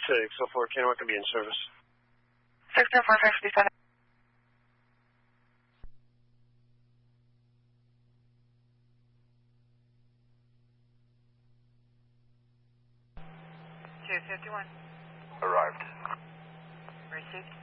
604 Kennewick can be in service. 604-57. Two 51. Arrived. Received.